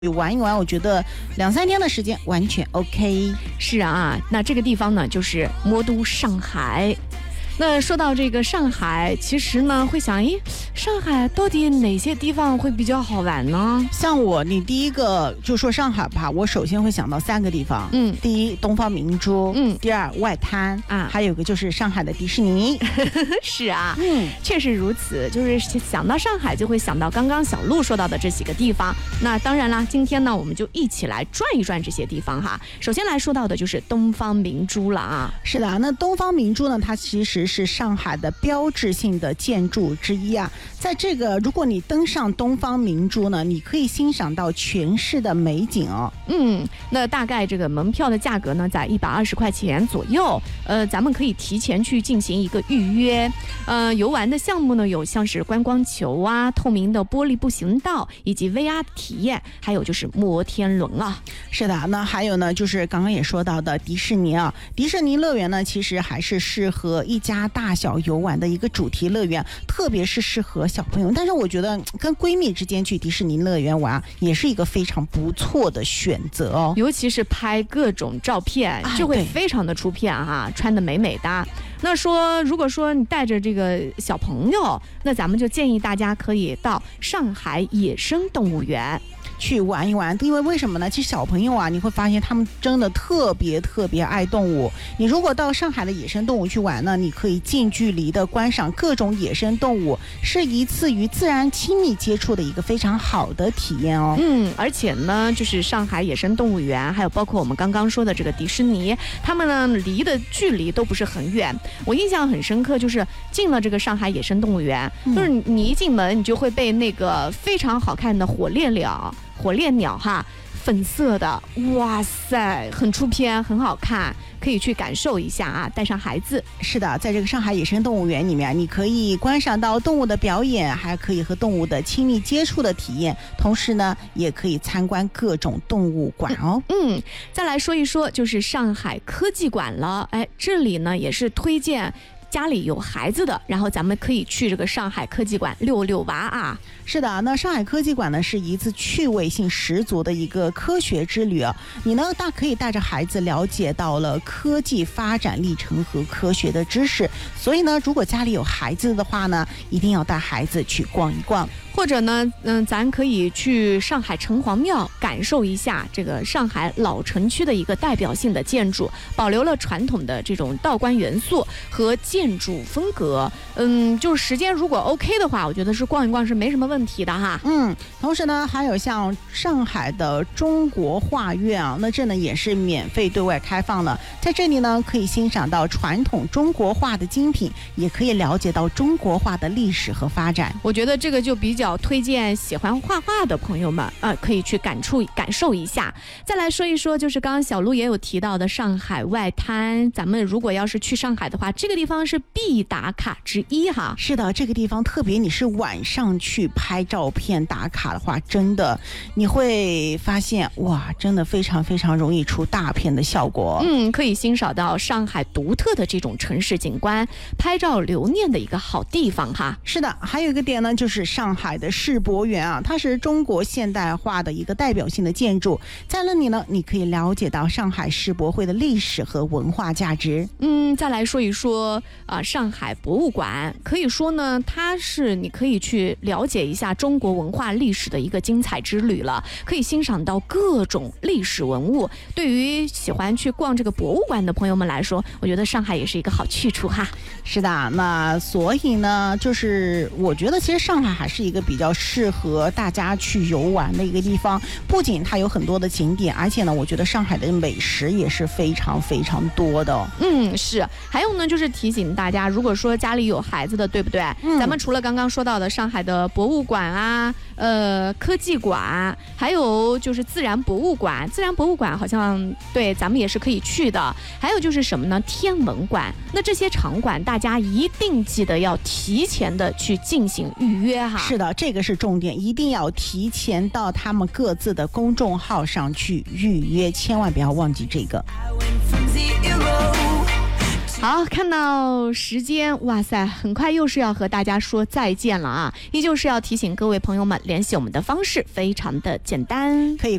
玩一玩，我觉得2-3天的时间完全 OK。 是啊，那这个地方呢，就是魔都上海。那说到这个上海，其实呢会想，上海到底哪些地方会比较好玩呢？ 像你第一个就说上海吧，我首先会想到3个地方。第一，东方明珠。第二，外滩啊，还有个就是上海的迪士尼。 是啊，确实如此。就是想到上海，就会想到刚刚小鹿说到的这几个地方。那当然啦，今天呢，我们就一起来转一转这些地方哈。首先来说到的就是东方明珠了啊。 是的，那东方明珠呢，它其实是上海的标志性的建筑之一啊。在这个，如果你登上东方明珠呢，你可以欣赏到全市的美景哦。 那大概这个门票的价格呢，在120块钱左右。咱们可以提前去进行一个预约。游玩的项目呢，有像是观光球啊、透明的玻璃步行道，以及 VR 体验，还有就是摩天轮啊。 是的，那还有呢，就是刚刚也说到的迪士尼啊。迪士尼乐园呢，其实还是适合一家大小游玩的一个主题乐园，特别是适合小朋友。但是我觉得跟闺蜜之间去迪士尼乐园玩也是一个非常不错的选择哦， 尤其是拍各种照片，就会非常的出片哈，穿的美美的。那如果说你带着这个小朋友，那咱们就建议大家可以到上海野生动物园去玩一玩。因为为什么呢？其实小朋友啊，你会发现他们真的特别爱动物。你如果到上海的野生动物去玩呢，你可以近距离的观赏各种野生动物，是一次与自然亲密接触的一个非常好的体验哦。 而且呢，就是上海野生动物园，还有包括我们刚刚说的这个迪士尼，他们呢离的距离都不是很远。我印象很深刻，就是进了这个上海野生动物园，就是你一进门，你就会被那个非常好看的火烈鸟哈，粉色的，哇塞，很出片，很好看，可以去感受一下啊，带上孩子。 是的，在这个上海野生动物园里面，你可以观赏到动物的表演，还可以和动物的亲密接触的体验，同时呢，也可以参观各种动物馆哦。 再来说一说就是上海科技馆了。这里呢也是推荐家里有孩子的，然后咱们可以去这个上海科技馆遛遛娃啊。 是的，那上海科技馆呢是一次趣味性十足的一个科学之旅啊。你呢可以带着孩子了解到了科技发展历程和科学的知识，所以呢，如果家里有孩子的话呢，一定要带孩子去逛一逛。 或者呢，咱可以去上海城隍庙感受一下这个上海老城区的一个代表性的建筑，保留了传统的这种道观元素和建筑风格。就是时间如果 OK 的话，我觉得是逛一逛是没什么问题的哈。 同时呢，还有像上海的中国画院啊，那这呢也是免费对外开放的。在这里呢，可以欣赏到传统中国画的精品，也可以了解到中国画的历史和发展。 我觉得这个就比较推荐喜欢画画的朋友们可以去感受一下。再来说一说，就是刚刚小鹿也有提到的上海外滩。咱们如果要是去上海的话，这个地方是必打卡之一哈。 是的，这个地方特别你是晚上去拍照片打卡的话，真的你会发现哇，真的非常容易出大片的效果。 可以欣赏到上海独特的这种城市景观，拍照留念的一个好地方哈。 是的，还有一个点呢，就是上海的世博园啊，它是中国现代化的一个代表性的建筑。在那里呢，你可以了解到上海世博会的历史和文化价值。 再来说一说上海博物馆，可以说呢，它是你可以去了解一下中国文化历史的一个精彩之旅了，可以欣赏到各种历史文物。对于喜欢去逛这个博物馆的朋友们来说，我觉得上海也是一个好去处哈。 是的，那所以呢，就是我觉得其实上海还是一个比较适合大家去游玩的一个地方。不仅它有很多的景点，而且呢，我觉得上海的美食也是非常多的。 是。还有呢，就是提醒大家，如果说家里有孩子的，对不对？咱们除了刚刚说到的上海的博物馆啊，科技馆，还有就是自然博物馆。自然博物馆好像对咱们也是可以去的。还有就是什么呢？天文馆。那这些场馆大家一定记得要提前的去进行预约哈。 是的，这个是重点，一定要提前到他们各自的公众号上去预约，千万不要忘记这个。 好，看到时间，哇塞，很快又是要和大家说再见了啊！依旧是要提醒各位朋友们，联系我们的方式非常的简单， 可以